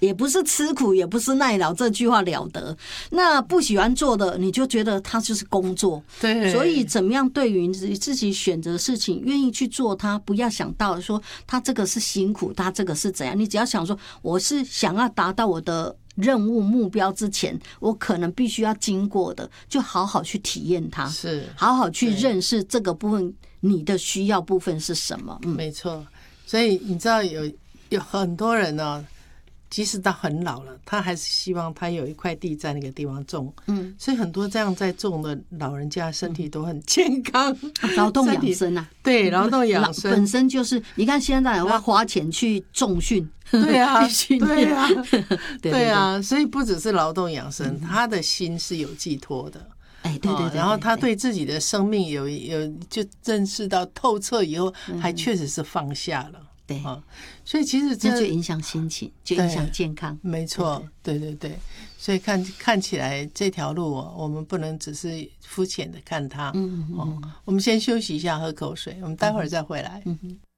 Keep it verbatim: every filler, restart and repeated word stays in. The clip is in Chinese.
也不是吃苦，也不是耐劳，这句话了得。那不喜欢做的，你就觉得它就是工作。 对， 所以怎么样对于自己选择的事情，愿意去做它，不要想到说他这个是辛苦，他这个是怎样。你只要想说，我是想要达到我的任务目标之前，我可能必须要经过的，就好好去体验它， 是好好去认识这个部分，你的需要部分是什么。嗯， 没错。所以你知道有有很多人呢，即使到很老了，他还是希望他有一块地在那个地方种。嗯，所以很多这样在种的老人家身体都很健康， 劳动养生啊， 对，劳动养生本身就是，你看现在要花钱去重训， 对啊， 训对啊， 对对啊，所以不只是劳动养生，他的心是有寄托的。 哎，对对对， 然后他对自己的生命有有就认识到透彻以后，还确实是放下了。 对啊，所以其实这就影响心情，就影响健康。 没错，对对对。所以看看起来这条路哦，我们不能只是肤浅的看它。嗯嗯。我们先休息一下，喝口水，我们待会儿再回来。嗯哼。